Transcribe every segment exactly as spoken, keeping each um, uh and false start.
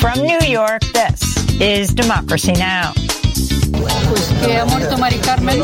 From New York, this is Democracy Now! Mari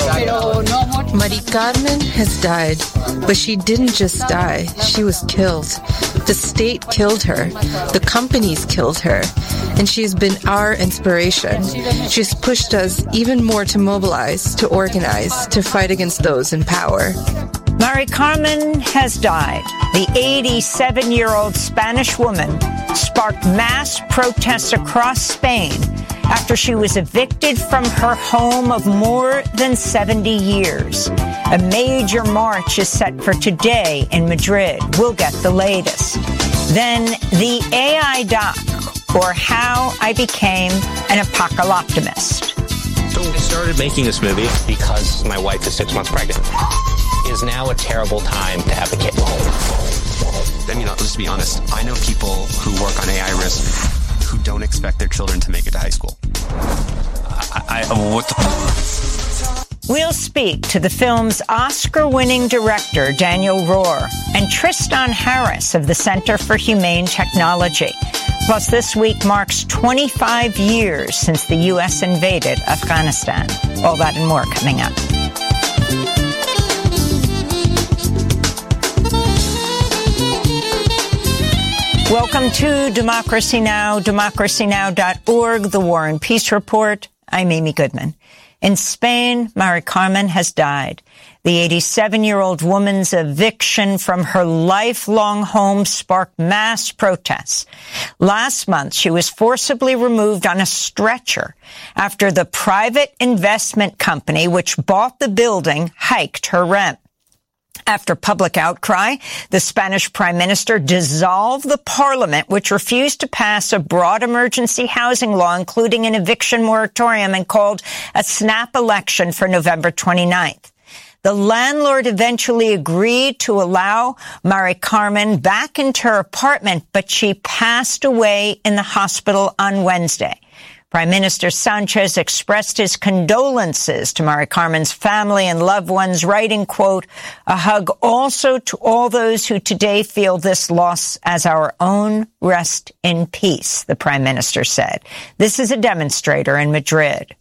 Carmen has died, but she didn't just die. She was killed. The state killed her. The companies killed her. And she's been our inspiration. She's pushed us even more to mobilize, to organize, to fight against those in power. Mari Carmen has died. The eighty-seven-year-old Spanish woman sparked mass protests across Spain after she was evicted from her home of more than seventy years. A major march is set for today in Madrid. We'll get the latest. Then the A I doc, or How I Became an Apocalyptimist. So I started making this movie because my wife is six months pregnant. It is now a terrible time to have a kid. I mean, let's be honest. I know people who work on A I risk who don't expect their children to make it to high school. I, I what the... We'll speak to the film's Oscar-winning director, Daniel Rohr, and Tristan Harris of the Center for Humane Technology. Plus, this week marks twenty-five years since the U S invaded Afghanistan. All that and more coming up. Welcome to Democracy Now!, democracy now dot org, the War and Peace Report. I'm Amy Goodman. In Spain, Mari Carmen has died. The eighty-seven-year-old woman's eviction from her lifelong home sparked mass protests. Last month, she was forcibly removed on a stretcher after the private investment company which bought the building hiked her rent. After public outcry, the Spanish Prime Minister dissolved the parliament, which refused to pass a broad emergency housing law, including an eviction moratorium, and called a snap election for November twenty-ninth. The landlord eventually agreed to allow Mari Carmen back into her apartment, but she passed away in the hospital on Wednesday. Prime Minister Sanchez expressed his condolences to Mari Carmen's family and loved ones, writing, quote, "A hug also to all those who today feel this loss as our own. Rest in peace," the Prime Minister said. This is a demonstrator in Madrid.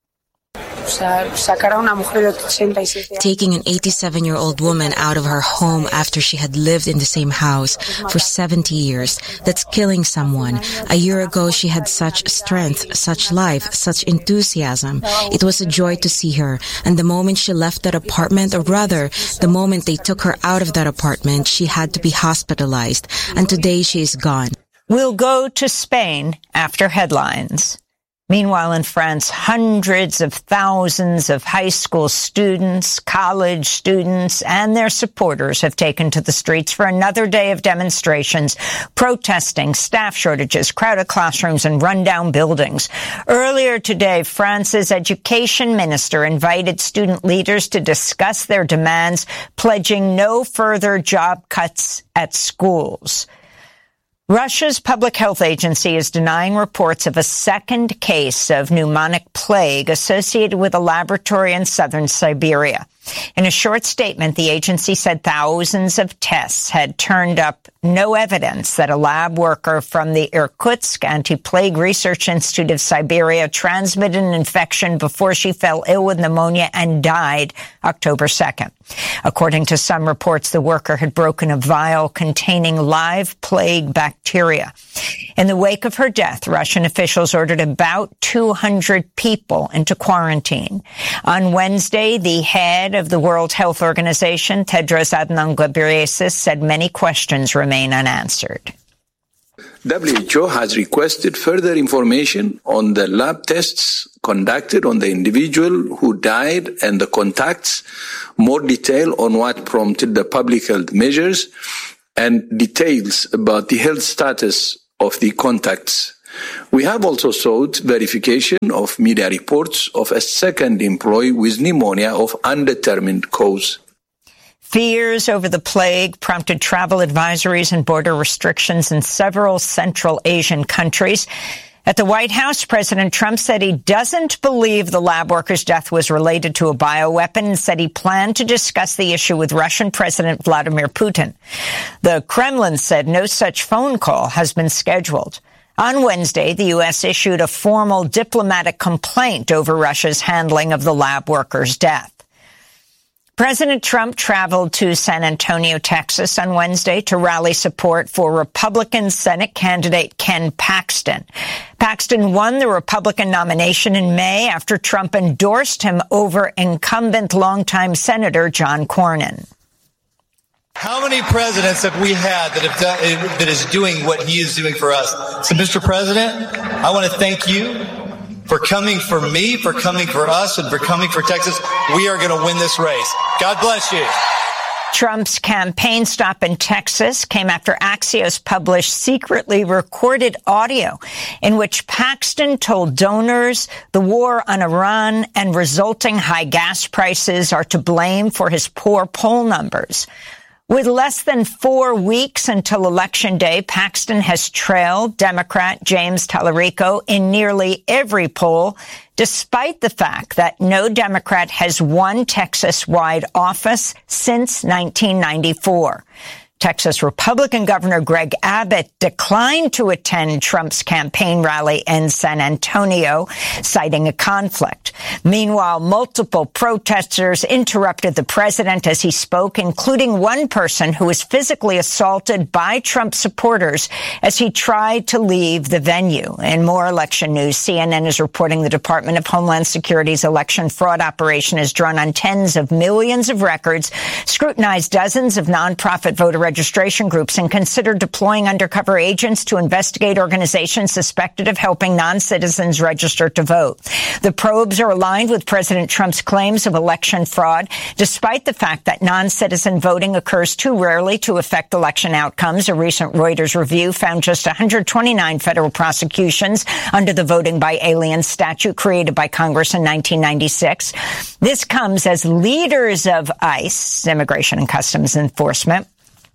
Taking an eighty-seven-year-old woman out of her home after she had lived in the same house for seventy years, that's killing someone. A year ago, she had such strength, such life, such enthusiasm. It was a joy to see her. And the moment she left that apartment, or rather, the moment they took her out of that apartment, she had to be hospitalized. And today she is gone. We'll go to Spain after headlines. Meanwhile, in France, hundreds of thousands of high school students, college students, and their supporters have taken to the streets for another day of demonstrations, protesting staff shortages, crowded classrooms, and rundown buildings. Earlier today, France's education minister invited student leaders to discuss their demands, pledging no further job cuts at schools. Russia's public health agency is denying reports of a second case of pneumonic plague associated with a laboratory in southern Siberia. In a short statement, the agency said thousands of tests had turned up no evidence that a lab worker from the Irkutsk Anti-Plague Research Institute of Siberia transmitted an infection before she fell ill with pneumonia and died October second. According to some reports, the worker had broken a vial containing live plague bacteria. In the wake of her death, Russian officials ordered about two hundred people into quarantine. On Wednesday, the head of the World Health Organization, Tedros Adhanom Ghebreyesus, said many questions remain unanswered. W H O has requested further information on the lab tests conducted on the individual who died and the contacts, more detail on what prompted the public health measures, and details about the health status of the contacts. We have also sought verification of media reports of a second employee with pneumonia of undetermined cause. Fears over the plague prompted travel advisories and border restrictions in several Central Asian countries. At the White House, President Trump said he doesn't believe the lab worker's death was related to a bioweapon and said he planned to discuss the issue with Russian President Vladimir Putin. The Kremlin said no such phone call has been scheduled. On Wednesday, the U S issued a formal diplomatic complaint over Russia's handling of the lab worker's death. President Trump traveled to San Antonio, Texas on Wednesday to rally support for Republican Senate candidate Ken Paxton. Paxton won the Republican nomination in May after Trump endorsed him over incumbent longtime Senator John Cornyn. How many presidents have we had that have done, that is doing what he is doing for us? So, Mister President, I want to thank you for coming for me, for coming for us, and for coming for Texas. We are going to win this race. God bless you. Trump's campaign stop in Texas came after Axios published secretly recorded audio in which Paxton told donors the war on Iran and resulting high gas prices are to blame for his poor poll numbers. With less than four weeks until Election Day, Paxton has trailed Democrat James Tallarico in nearly every poll, despite the fact that no Democrat has won Texas-wide office since nineteen ninety-four. Texas Republican Governor Greg Abbott declined to attend Trump's campaign rally in San Antonio, citing a conflict. Meanwhile, multiple protesters interrupted the president as he spoke, including one person who was physically assaulted by Trump supporters as he tried to leave the venue. In more election news, C N N is reporting the Department of Homeland Security's election fraud operation has drawn on tens of millions of records, scrutinized dozens of nonprofit voter registration registration groups, and considered deploying undercover agents to investigate organizations suspected of helping non-citizens register to vote. The probes are aligned with President Trump's claims of election fraud, despite the fact that non-citizen voting occurs too rarely to affect election outcomes. A recent Reuters review found just one hundred twenty-nine federal prosecutions under the Voting by Aliens statute created by Congress in nineteen ninety-six. This comes as leaders of ICE, Immigration and Customs Enforcement,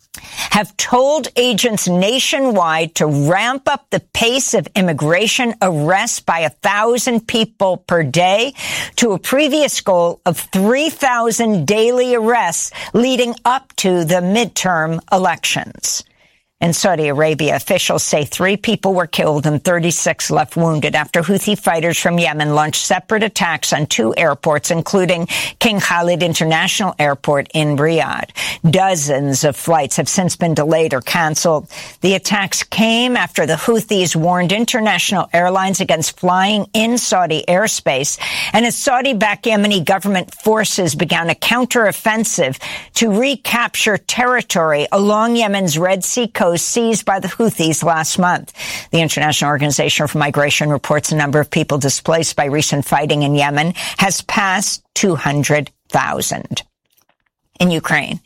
have told agents nationwide to ramp up the pace of immigration arrests by a thousand people per day to a previous goal of three thousand daily arrests leading up to the midterm elections. In Saudi Arabia, officials say three people were killed and thirty-six left wounded after Houthi fighters from Yemen launched separate attacks on two airports, including King Khalid International Airport in Riyadh. Dozens of flights have since been delayed or canceled. The attacks came after the Houthis warned international airlines against flying in Saudi airspace, and as Saudi-backed Yemeni government forces began a counteroffensive to recapture territory along Yemen's Red Sea coast seized by the Houthis last month. The International Organization for Migration reports the number of people displaced by recent fighting in Yemen has passed two hundred thousand. In Ukraine,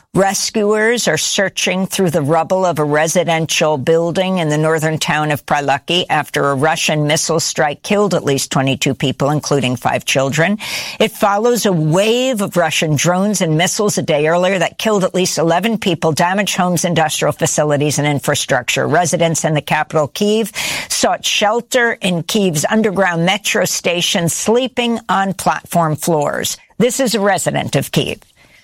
rescuers are searching through the rubble of a residential building in the northern town of Prylucky after a Russian missile strike killed at least twenty-two people, including five children. It follows a wave of Russian drones and missiles a day earlier that killed at least eleven people, damaged homes, industrial facilities, and infrastructure. Residents in the capital, Kyiv, sought shelter in Kyiv's underground metro station, sleeping on platform floors. This is a resident of Kyiv.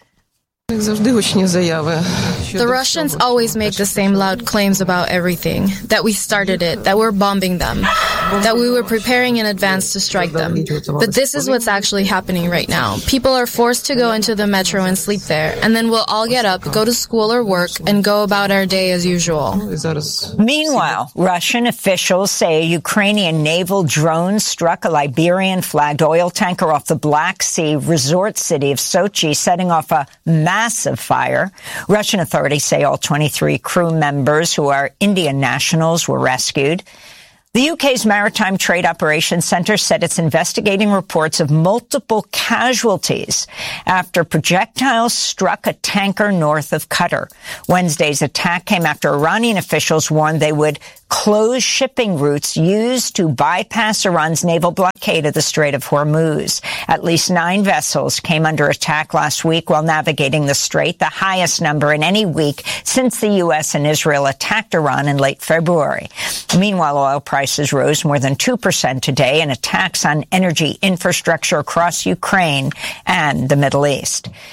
The Russians always make the same loud claims about everything, that we started it, that we're bombing them, that we were preparing in advance to strike them. But this is what's actually happening right now. People are forced to go into the metro and sleep there, and then we'll all get up, go to school or work, and go about our day as usual. Meanwhile, Russian officials say a Ukrainian naval drone struck a Liberian-flagged oil tanker off the Black Sea resort city of Sochi, setting off a massive fire. Russian authorities say all twenty-three crew members, who are Indian nationals, were rescued. The U K's Maritime Trade Operations Centre said it's investigating reports of multiple casualties after projectiles struck a tanker north of Qatar. Wednesday's attack came after Iranian officials warned they would close shipping routes used to bypass Iran's naval blockade of the Strait of Hormuz. At least nine vessels came under attack last week while navigating the strait, the highest number in any week since the U S and Israel attacked Iran in late February. Meanwhile, oil prices rose more than two percent today in attacks on energy infrastructure across Ukraine and the Middle East.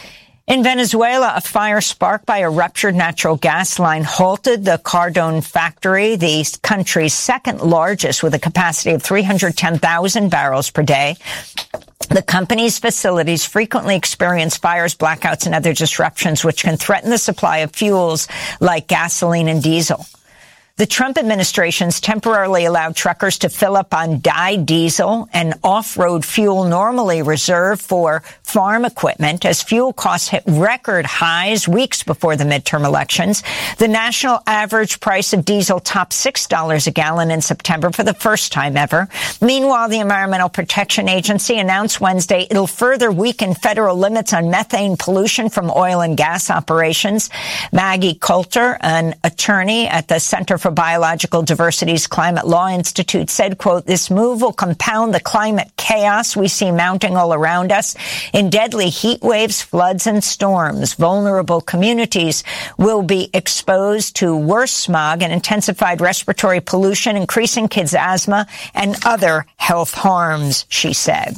In Venezuela, a fire sparked by a ruptured natural gas line halted the Cardone factory, the country's second largest, with a capacity of three hundred ten thousand barrels per day. The company's facilities frequently experience fires, blackouts, and other disruptions which can threaten the supply of fuels like gasoline and diesel. The Trump administration's temporarily allowed truckers to fill up on dyed diesel and off-road fuel normally reserved for farm equipment as fuel costs hit record highs weeks before the midterm elections. The national average price of diesel topped six dollars a gallon in September for the first time ever. Meanwhile, the Environmental Protection Agency announced Wednesday it'll further weaken federal limits on methane pollution from oil and gas operations. Maggie Coulter, an attorney at the Center for Biological Diversity's Climate Law Institute, said, quote, "This move will compound the climate chaos we see mounting all around us in deadly heat waves, floods, and storms. Vulnerable communities will be exposed to worse smog and intensified respiratory pollution, increasing kids' asthma and other health harms," she said.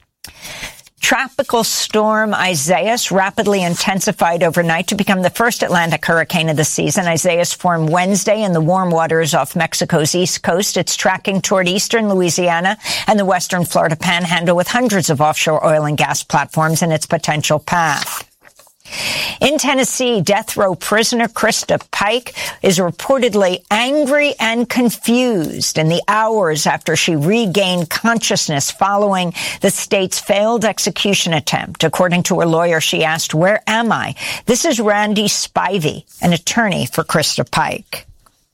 Tropical storm Isaias rapidly intensified overnight to become the first Atlantic hurricane of the season. Isaias formed Wednesday in the warm waters off Mexico's east coast. It's tracking toward eastern Louisiana and the western Florida panhandle with hundreds of offshore oil and gas platforms in its potential path. In Tennessee, death row prisoner Krista Pike is reportedly angry and confused in the hours after she regained consciousness following the state's failed execution attempt. According to her lawyer, she asked, "Where am I?" This is Randy Spivey, an attorney for Krista Pike.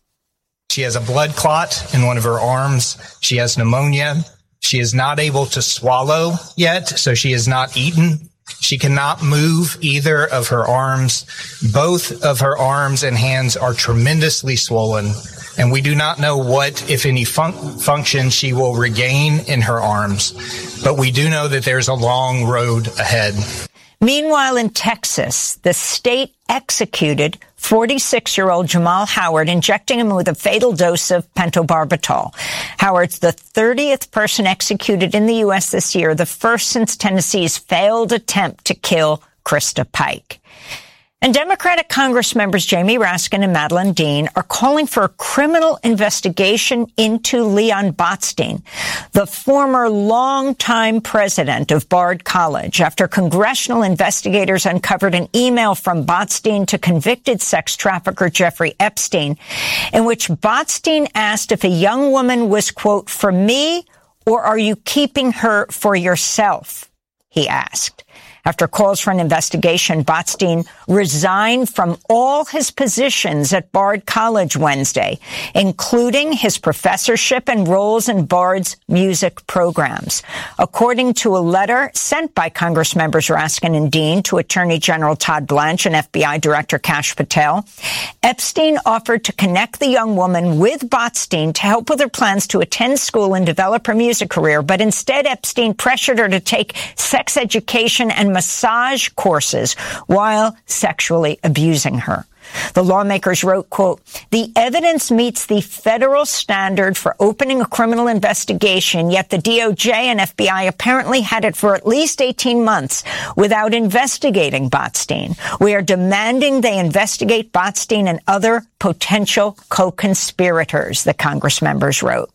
She has a blood clot in one of her arms. She has pneumonia. She is not able to swallow yet, so she has not eaten. She cannot move either of her arms. Both of her arms and hands are tremendously swollen, and we do not know what, if any, fun- function she will regain in her arms. But we do know that there's a long road ahead. Meanwhile, in Texas, the state executed forty-six-year-old Jamal Howard, injecting him with a fatal dose of pentobarbital. Howard's the thirtieth person executed in the U S this year, the first since Tennessee's failed attempt to kill Krista Pike. And Democratic Congress members Jamie Raskin and Madeleine Dean are calling for a criminal investigation into Leon Botstein, the former longtime president of Bard College, after congressional investigators uncovered an email from Botstein to convicted sex trafficker Jeffrey Epstein, in which Botstein asked if a young woman was, quote, "for me, or are you keeping her for yourself?" he asked. After calls for an investigation, Botstein resigned from all his positions at Bard College Wednesday, including his professorship and roles in Bard's music programs. According to a letter sent by Congress members Raskin and Dean to Attorney General Todd Blanche and F B I Director Kash Patel, Epstein offered to connect the young woman with Botstein to help with her plans to attend school and develop her music career, but instead Epstein pressured her to take sex education and massage courses while sexually abusing her. The lawmakers wrote, quote, "The evidence meets the federal standard for opening a criminal investigation, yet the D O J and F B I apparently had it for at least eighteen months without investigating Botstein. We are demanding they investigate Botstein and other potential co-conspirators," the Congress members wrote.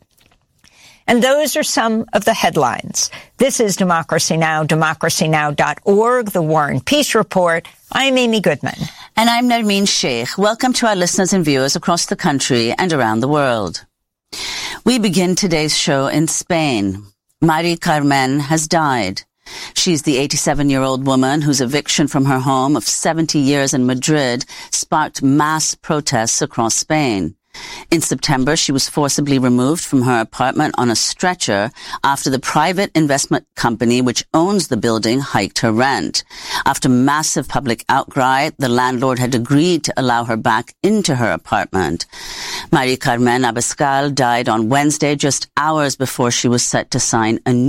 And those are some of the headlines. This is Democracy Now!, democracy now dot org, the War and Peace Report. I'm Amy Goodman. And I'm Nermeen Sheikh. Welcome to our listeners and viewers across the country and around the world. We begin today's show in Spain. Mari Carmen has died. She's the eighty-seven-year-old woman whose eviction from her home of seventy years in Madrid sparked mass protests across Spain. In September, she was forcibly removed from her apartment on a stretcher after the private investment company which owns the building hiked her rent. After massive public outcry, the landlord had agreed to allow her back into her apartment. Mari Carmen Abascal died on Wednesday, just hours before she was set to sign a new